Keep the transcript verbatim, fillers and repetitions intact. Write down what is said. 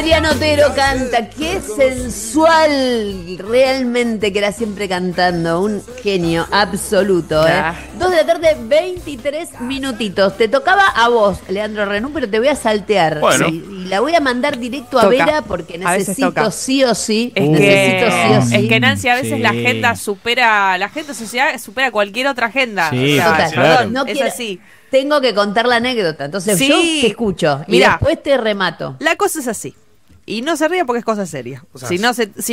Mariano Otero canta, qué sensual, realmente, que era siempre cantando, un genio absoluto, ¿eh? Ah. Dos de la tarde, veintitrés minutitos. Te tocaba a vos, Leandro Renú, pero te voy a saltear. Bueno. Y, y la voy a mandar directo a Toca. Vera porque A veces necesito toca. sí o sí. Es necesito que, sí o sí. es que Nancy, a veces Sí. la agenda supera, la agenda social supera cualquier otra agenda. Sí, O sea, Total, perdón, no es quiero- así. Tengo que contar la anécdota, entonces Sí. yo te escucho y Mirá. después te remato. La cosa es así. Y no se ría porque es cosa seria. O sea, si no se, si